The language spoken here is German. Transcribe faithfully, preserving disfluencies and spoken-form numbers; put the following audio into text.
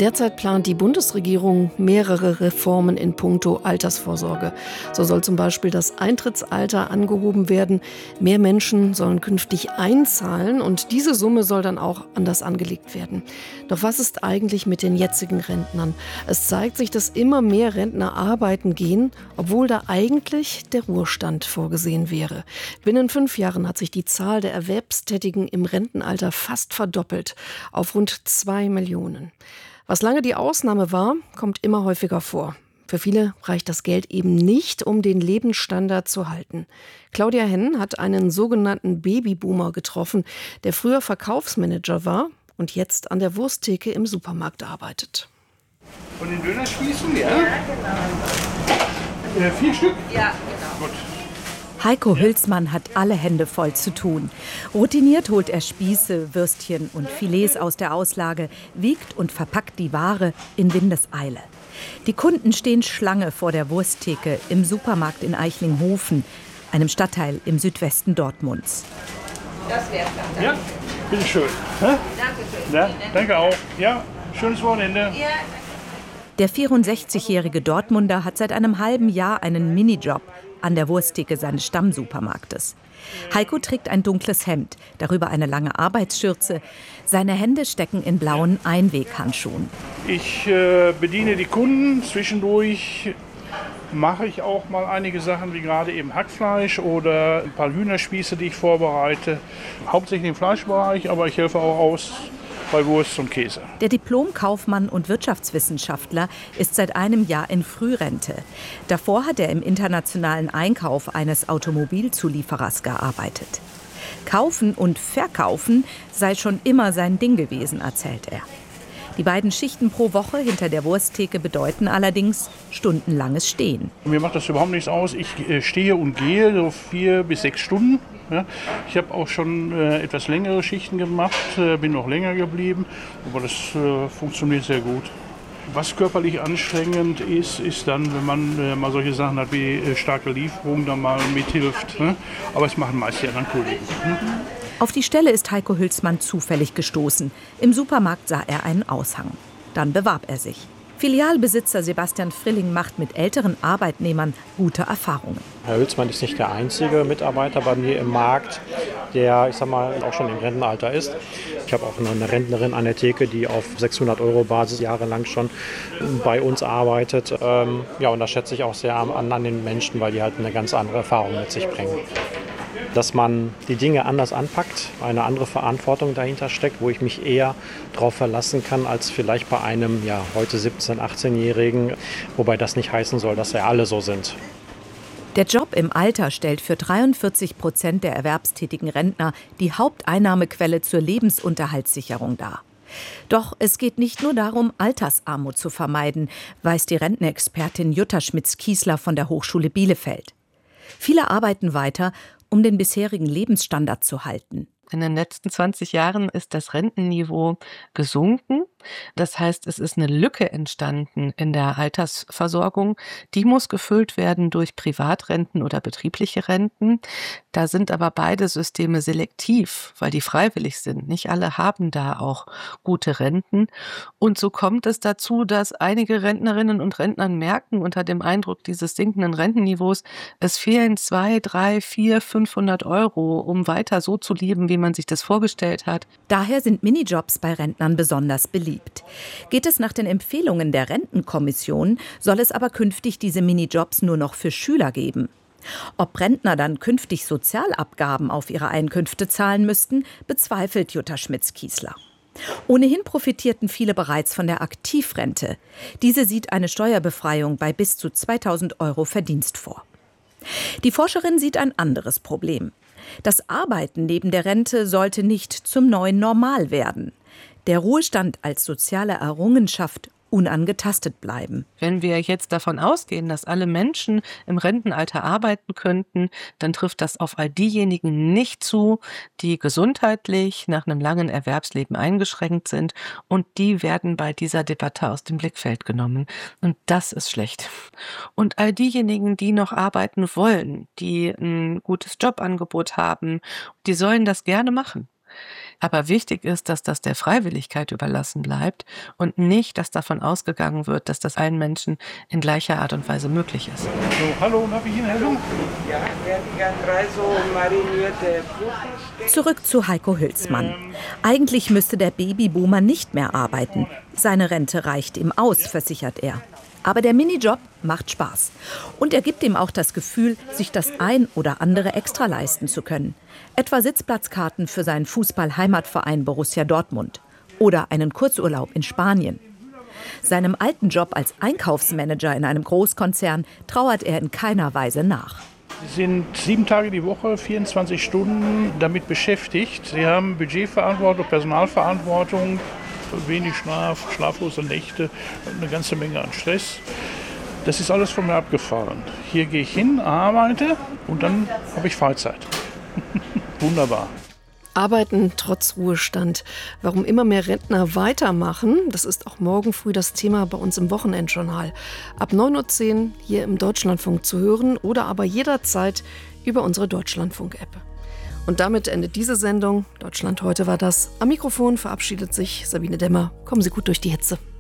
Derzeit plant die Bundesregierung mehrere Reformen in puncto Altersvorsorge. So soll zum Beispiel das Eintrittsalter angehoben werden. Mehr Menschen sollen künftig einzahlen und diese Summe soll dann auch anders angelegt werden. Doch was ist eigentlich mit den jetzigen Rentnern? Es zeigt sich, dass immer mehr Rentner arbeiten gehen, obwohl da eigentlich der Ruhestand vorgesehen wäre. Binnen fünf Jahren hat sich die Zahl der Erwerbstätigen im Rentenalter fast verdoppelt auf rund zwei Millionen. Was lange die Ausnahme war, kommt immer häufiger vor. Für viele reicht das Geld eben nicht, um den Lebensstandard zu halten. Claudia Henn hat einen sogenannten Babyboomer getroffen, der früher Verkaufsmanager war und jetzt an der Wursttheke im Supermarkt arbeitet. Von den Dönerspießen, ja? Ja, genau. Äh, vier Stück? Ja, genau. Gut. Heiko Hülsmann hat alle Hände voll zu tun. Routiniert holt er Spieße, Würstchen und Filets aus der Auslage, wiegt und verpackt die Ware in Windeseile. Die Kunden stehen Schlange vor der Wursttheke im Supermarkt in Eichlinghofen, einem Stadtteil im Südwesten Dortmunds. Das wäre klar. Ja, bitteschön. Hä? Dankeschön. Ja, danke auch. Ja, schönes Wochenende. Ja. Der vierundsechzigjährige Dortmunder hat seit einem halben Jahr einen Minijob an der Wursttheke seines Stammsupermarktes. Heiko trägt ein dunkles Hemd, darüber eine lange Arbeitsschürze. Seine Hände stecken in blauen Einweghandschuhen. Ich äh, bediene die Kunden. Zwischendurch mache ich auch mal einige Sachen, wie gerade eben Hackfleisch oder ein paar Hühnerspieße, die ich vorbereite. Hauptsächlich im Fleischbereich, aber ich helfe auch aus bei Wurst und Käse. Der Diplom-Kaufmann und Wirtschaftswissenschaftler ist seit einem Jahr in Frührente. Davor hat er im internationalen Einkauf eines Automobilzulieferers gearbeitet. Kaufen und Verkaufen sei schon immer sein Ding gewesen, erzählt er. Die beiden Schichten pro Woche hinter der Wursttheke bedeuten allerdings stundenlanges Stehen. Mir macht das überhaupt nichts aus. Ich äh, stehe und gehe so vier bis sechs Stunden. Ja. Ich habe auch schon äh, etwas längere Schichten gemacht, äh, bin noch länger geblieben, aber das äh, funktioniert sehr gut. Was körperlich anstrengend ist, ist dann, wenn man äh, mal solche Sachen hat wie äh, starke Lieferungen, dann mal mithilft. Ne? Aber es machen meist die anderen Kollegen. Hm? Auf die Stelle ist Heiko Hülsmann zufällig gestoßen. Im Supermarkt sah er einen Aushang. Dann bewarb er sich. Filialbesitzer Sebastian Frilling macht mit älteren Arbeitnehmern gute Erfahrungen. Herr Hülsmann ist nicht der einzige Mitarbeiter bei mir im Markt, der, ich sag mal, auch schon im Rentenalter ist. Ich habe auch eine Rentnerin an der Theke, die auf sechshundert Euro Basis jahrelang schon bei uns arbeitet. Ähm, ja, und das schätze ich auch sehr an, an den Menschen, weil die halt eine ganz andere Erfahrung mit sich bringen. Dass man die Dinge anders anpackt, eine andere Verantwortung dahinter steckt, wo ich mich eher darauf verlassen kann, als vielleicht bei einem ja, heute siebzehn-, achtzehnjährigen, wobei das nicht heißen soll, dass ja alle so sind. Der Job im Alter stellt für dreiundvierzig Prozent der erwerbstätigen Rentner die Haupteinnahmequelle zur Lebensunterhaltssicherung dar. Doch es geht nicht nur darum, Altersarmut zu vermeiden, weiß die Rentenexpertin Jutta Schmitz-Kiesler von der Hochschule Bielefeld. Viele arbeiten weiter, um den bisherigen Lebensstandard zu halten. In den letzten zwanzig Jahren ist das Rentenniveau gesunken. Das heißt, es ist eine Lücke entstanden in der Altersversorgung. Die muss gefüllt werden durch Privatrenten oder betriebliche Renten. Da sind aber beide Systeme selektiv, weil die freiwillig sind. Nicht alle haben da auch gute Renten. Und so kommt es dazu, dass einige Rentnerinnen und Rentner merken, unter dem Eindruck dieses sinkenden Rentenniveaus, es fehlen zwei, drei, vier, fünfhundert Euro, um weiter so zu leben, wie man sich das vorgestellt hat. Daher sind Minijobs bei Rentnern besonders beliebt. Geht es nach den Empfehlungen der Rentenkommission, soll es aber künftig diese Minijobs nur noch für Schüler geben. Ob Rentner dann künftig Sozialabgaben auf ihre Einkünfte zahlen müssten, bezweifelt Jutta Schmitz-Kiesler. Ohnehin profitierten viele bereits von der Aktivrente. Diese sieht eine Steuerbefreiung bei bis zu zweitausend Euro Verdienst vor. Die Forscherin sieht ein anderes Problem. Das Arbeiten neben der Rente sollte nicht zum neuen Normal werden. Der Ruhestand als soziale Errungenschaft unangetastet bleiben. Wenn wir jetzt davon ausgehen, dass alle Menschen im Rentenalter arbeiten könnten, dann trifft das auf all diejenigen nicht zu, die gesundheitlich nach einem langen Erwerbsleben eingeschränkt sind, und die werden bei dieser Debatte aus dem Blickfeld genommen. Und das ist schlecht. Und all diejenigen, die noch arbeiten wollen, die ein gutes Jobangebot haben, die sollen das gerne machen. Aber wichtig ist, dass das der Freiwilligkeit überlassen bleibt und nicht, dass davon ausgegangen wird, dass das allen Menschen in gleicher Art und Weise möglich ist. So, hallo, darf ich Ihnen helfen? Ja, hätte ich gern drei so marinierte Putenstücke. Zurück zu Heiko Hülsmann. Eigentlich müsste der Babyboomer nicht mehr arbeiten. Seine Rente reicht ihm aus, versichert er. Aber der Minijob macht Spaß. Und er gibt ihm auch das Gefühl, sich das ein oder andere extra leisten zu können. Etwa Sitzplatzkarten für seinen Fußball-Heimatverein Borussia Dortmund. Oder einen Kurzurlaub in Spanien. Seinem alten Job als Einkaufsmanager in einem Großkonzern trauert er in keiner Weise nach. Sie sind sieben Tage die Woche, vierundzwanzig Stunden damit beschäftigt. Sie haben Budgetverantwortung, Personalverantwortung, wenig Schlaf, schlaflose Nächte, eine ganze Menge an Stress. Das ist alles von mir abgefahren. Hier gehe ich hin, arbeite und dann habe ich Freizeit. Wunderbar. Arbeiten trotz Ruhestand. Warum immer mehr Rentner weitermachen, das ist auch morgen früh das Thema bei uns im Wochenendjournal. Ab neun Uhr zehn hier im Deutschlandfunk zu hören oder aber jederzeit über unsere Deutschlandfunk-App. Und damit endet diese Sendung. Deutschland heute war das. Am Mikrofon verabschiedet sich Sabine Dämmer. Kommen Sie gut durch die Hitze.